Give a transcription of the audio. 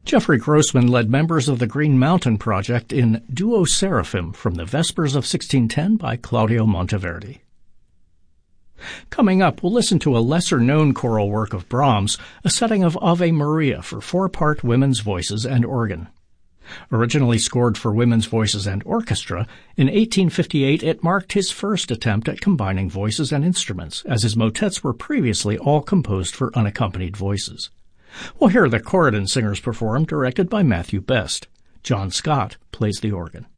Geoffrey Grossman led members of the Green Mountain Project in Duo Seraphim from the Vespers of 1610 by Claudio Monteverdi. Coming up, we'll listen to a lesser-known choral work of Brahms, a setting of Ave Maria for four-part women's voices and organ. Originally scored for women's voices and orchestra, in 1858 it marked his first attempt at combining voices and instruments, as his motets were previously all composed for unaccompanied voices. We'll hear the Corydon Singers perform, directed by Matthew Best. John Scott plays the organ.